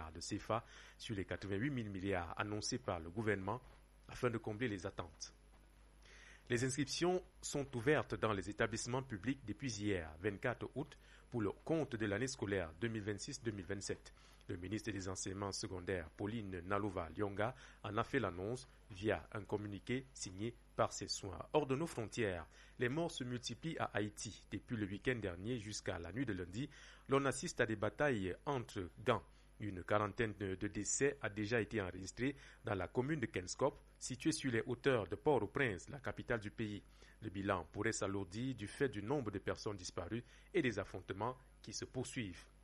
milliards de CFA sur les 88 000 milliards annoncés par le gouvernement afin de combler les attentes. Les inscriptions sont ouvertes dans les établissements publics depuis hier, 24 août, pour le compte de l'année scolaire 2026-2027. Le ministre des Enseignements secondaires, Pauline Nalova-Lyonga, en a fait l'annonce via un communiqué signé par ses soins. Hors de nos frontières, les morts se multiplient à Haïti. Depuis le week-end dernier jusqu'à la nuit de lundi, l'on assiste à des batailles entre gangs. Une quarantaine de décès a déjà été enregistrée dans la commune de Kenskop, située sur les hauteurs de Port-au-Prince, la capitale du pays. Le bilan pourrait s'alourdir du fait du nombre de personnes disparues et des affrontements qui se poursuivent.